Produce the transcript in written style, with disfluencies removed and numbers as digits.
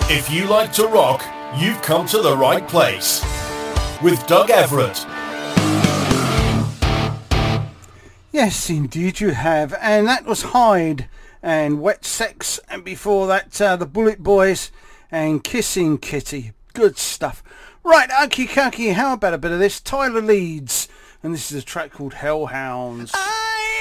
If you like to rock, you've come to the right place. With Doug Everett. Yes, indeed you have. And that was Hyde and Wet Sex. And before that, the Bullet Boys and Kissing Kitty. Good stuff. Right, okie dokie, how about a bit of this? Tyler Leeds. And this is a track called Hellhounds.